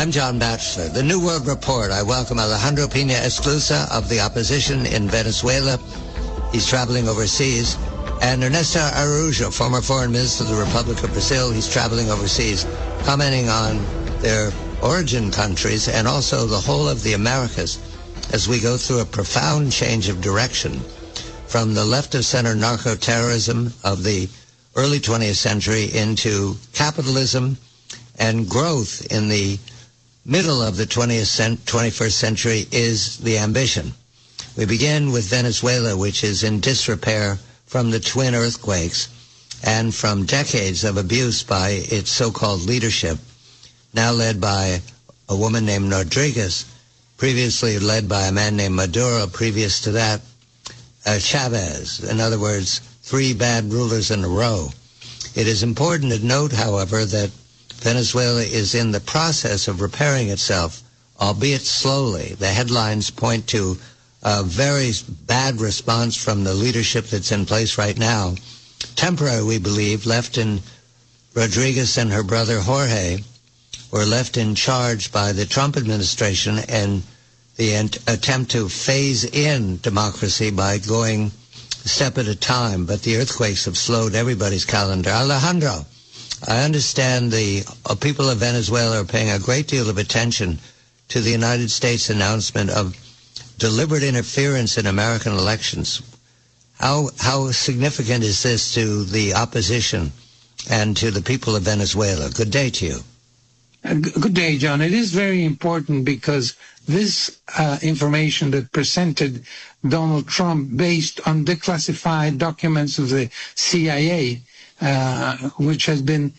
I'm John Batchelor. The New World Report. I welcome Alejandro Pina Esclusa of the opposition in Venezuela. He's traveling overseas. And Ernesto Araújo, former foreign minister of the Republic of Brazil. He's traveling overseas, commenting on their origin countries and also the whole of the Americas as we go through a profound change of direction from the left-of-center narco-terrorism of the early 20th century into capitalism and growth in the middle of the 21st century is the ambition. We begin with Venezuela, which is in disrepair from the twin earthquakes and from decades of abuse by its so-called leadership, now led by a woman named Rodriguez, previously led by a man named Maduro, previous to that, Chavez. In other words, three bad rulers in a row. It is important to note, however, that Venezuela is in the process of repairing itself, albeit slowly. The headlines point to a very bad response from the leadership that's in place right now. Temporary, we believe, left in Rodriguez and her brother Jorge, were left in charge by the Trump administration and the attempt to phase in democracy by going a step at a time. But the earthquakes have slowed everybody's calendar. Alejandro, I understand the people of Venezuela are paying a great deal of attention to the United States announcement of deliberate interference in American elections. How significant is this to the opposition and to the people of Venezuela? Good day to you. Good day, John. It is very important because this information that presented Donald Trump based on declassified documents of the CIA, which has been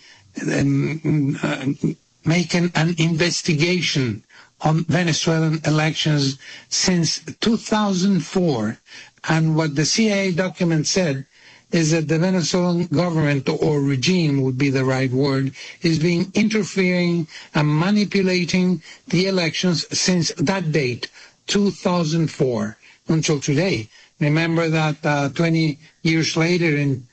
making an investigation on Venezuelan elections since 2004. And what the CIA document said is that the Venezuelan government, or regime would be the right word, is being interfering and manipulating the elections since that date, 2004, until today. Remember that 20 years later, in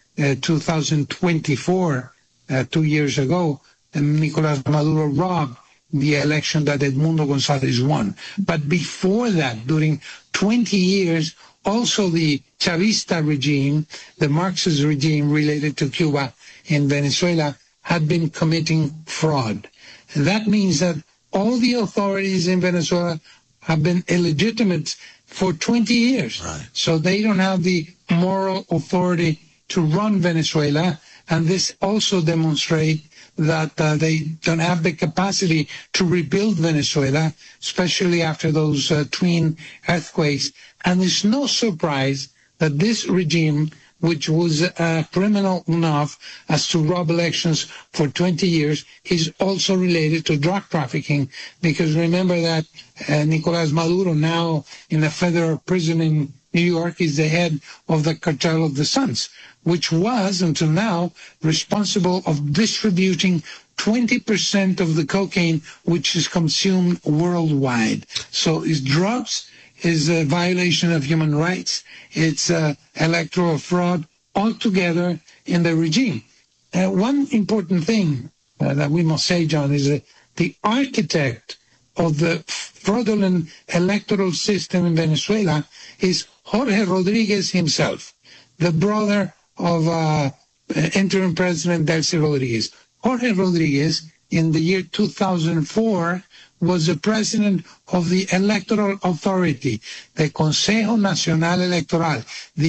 2024, 2 years ago, Nicolas Maduro robbed the election that Edmundo González won. But before that, during 20 years, also the Chavista regime, the Marxist regime related to Cuba in Venezuela, had been committing fraud. And that means that all the authorities in Venezuela have been illegitimate for 20 years. Right. So they don't have the moral authority to run Venezuela. And this also demonstrates that they don't have the capacity to rebuild Venezuela, especially after those twin earthquakes. And it's no surprise that this regime, which was criminal enough as to rob elections for 20 years, is also related to drug trafficking. Because remember that Nicolas Maduro, now in a federal prison in New York, is the head of the Cartel of the Suns, which was, until now, responsible of distributing 20% of the cocaine which is consumed worldwide. So it's drugs, is a violation of human rights, it's electoral fraud altogether in the regime. One important thing that we must say, John, is that the architect of the fraudulent electoral system in Venezuela is Jorge Rodriguez himself, the brother of interim President Delcy Rodriguez. Jorge Rodriguez, in the year 2004, was the president of the Electoral Authority, the Consejo Nacional Electoral,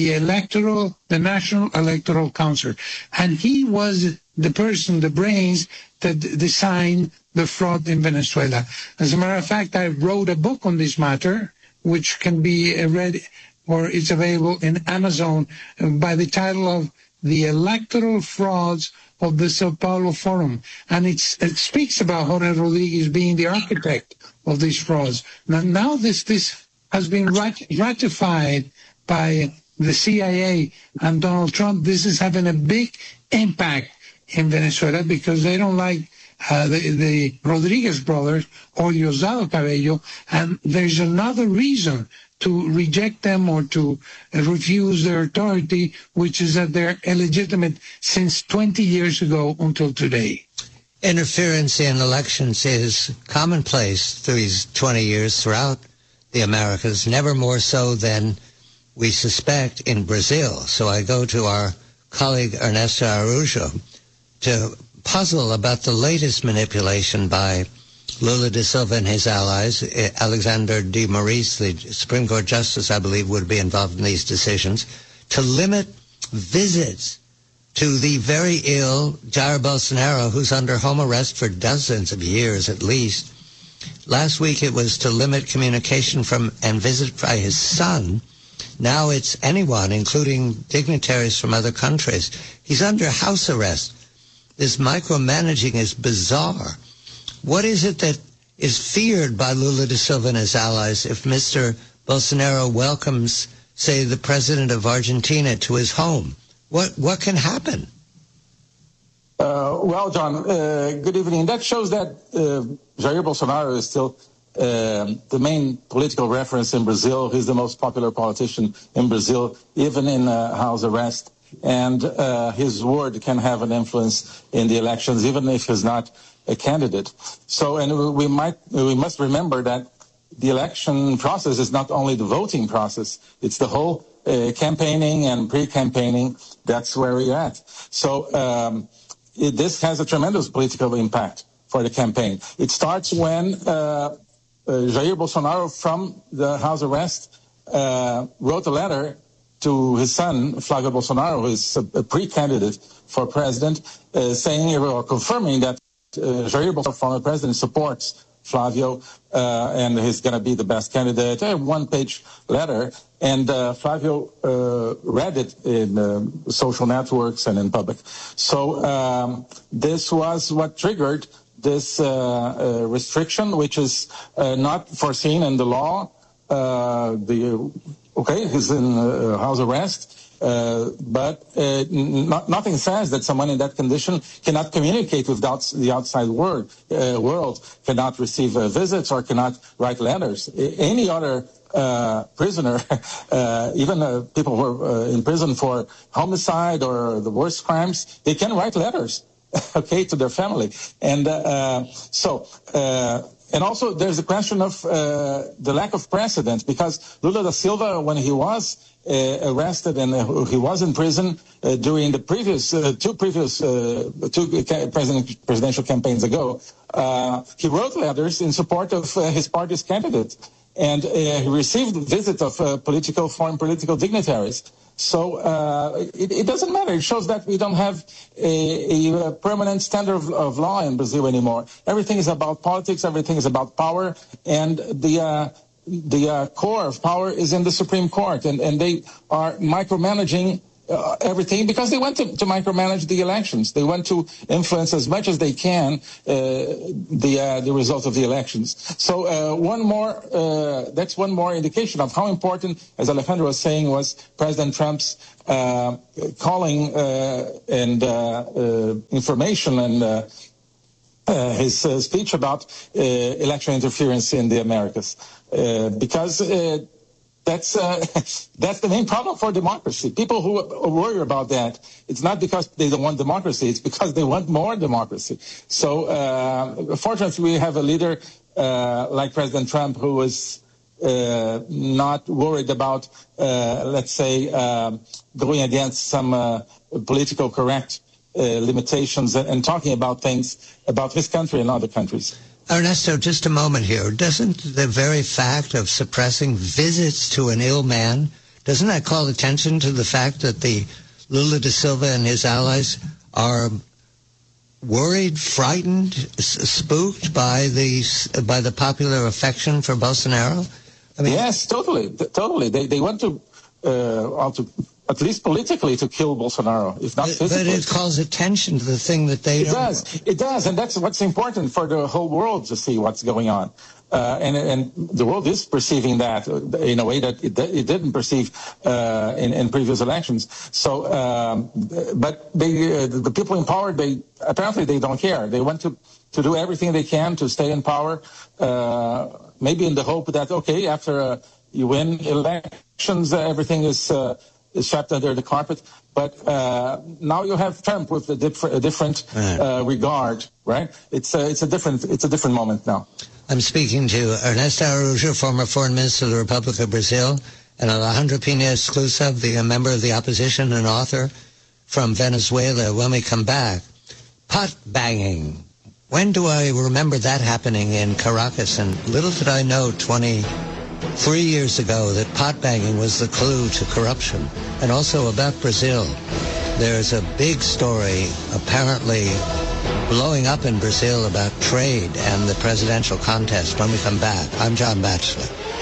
the National Electoral Council. And he was the person, the brains, that designed the fraud in Venezuela. As a matter of fact, I wrote a book on this matter, which can be read or is available in Amazon by the title of The Electoral Frauds of the Sao Paulo Forum. And it speaks about Jorge Rodriguez being the architect of these frauds. Now this has been ratified by the CIA and Donald Trump. This is having a big impact in Venezuela because they don't like the Rodriguez brothers or Diosdado Cabello. And there's another reason to reject them or to refuse their authority, which is that they're illegitimate since 20 years ago until today. Interference in elections is commonplace through these 20 years throughout the Americas, never more so than we suspect in Brazil. So I go to our colleague Ernesto Araujo to puzzle about the latest manipulation by Lula da Silva and his allies. Alexander de Moraes, the Supreme Court Justice, I believe, would be involved in these decisions, to limit visits to the very ill Jair Bolsonaro, who's under home arrest for dozens of years at least. Last week it was to limit communication from and visit by his son. Now it's anyone, including dignitaries from other countries. He's under house arrest. This micromanaging is bizarre. What is it that is feared by Lula da Silva and his allies if Mr. Bolsonaro welcomes, say, the president of Argentina to his home? What can happen? Well, John, good evening. That shows that Jair Bolsonaro is still the main political reference in Brazil. He's the most popular politician in Brazil, even in house arrest. And his word can have an influence in the elections, even if he's not a candidate. So, and we must remember that the election process is not only the voting process; it's the whole campaigning and pre-campaigning. That's where we're at. So this has a tremendous political impact for the campaign. It starts when Jair Bolsonaro, from the house arrest, wrote a letter to his son, Flávio Bolsonaro, who is a pre-candidate for president, saying or confirming that Jair Bolsonaro, former president, supports Flávio, and he's going to be the best candidate. A one-page letter, and Flávio read it in social networks and in public. So this was what triggered this restriction, which is not foreseen in the law. He's in house arrest. But nothing says that someone in that condition cannot communicate with the outside world, cannot receive visits or cannot write letters. Any other prisoner, even people who are in prison for homicide or the worst crimes, they can write letters, to their family. And and also there's the question of the lack of precedent, because Lula da Silva, when he was arrested and he was in prison during the two presidential campaigns ago, he wrote letters in support of his party's candidate, and he received visits of foreign political dignitaries. So it doesn't matter. It shows that we don't have a permanent standard of law in Brazil anymore. Everything is about politics. Everything is about power, and the core of power is in the Supreme Court, and they are micromanaging everything because they want to micromanage the elections. They want to influence as much as they can the result of the elections. So that's one more indication of how important, as Alejandro was saying, was President Trump's calling and information and his speech about election interference in the Americas, because that's the main problem for democracy. People who worry about that, it's not because they don't want democracy, it's because they want more democracy. So fortunately, we have a leader like President Trump who is not worried about, let's say, going against some political correct limitations and talking about things about his country and other countries. Ernesto, just a moment here. Doesn't the very fact of suppressing visits to an ill man, doesn't that call attention to the fact that the Lula da Silva and his allies are worried, frightened, spooked by the popular affection for Bolsonaro? I mean, yes, totally. They want to at least politically, to kill Bolsonaro, if not physically. But it calls attention to the thing that they don't. It does, and that's what's important for the whole world to see what's going on. And the world is perceiving that in a way that it didn't perceive in previous elections. So, but the people in power, apparently they don't care. They want to do everything they can to stay in power, maybe in the hope that, okay, after you win elections, everything is swept under the carpet. But now you have Trump with a different regard, right? It's a different moment now. I'm speaking to Ernesto Araújo, former foreign minister of the Republic of Brazil, and Alejandro Pina Esclusa, a member of the opposition and author from Venezuela. When we come back, pot banging. When do I remember that happening in Caracas? And little did I know 23 years ago that pot banging was the clue to corruption. And also about Brazil, there's a big story apparently blowing up in Brazil about trade and the presidential contest. When we come back, I'm John Batchelor.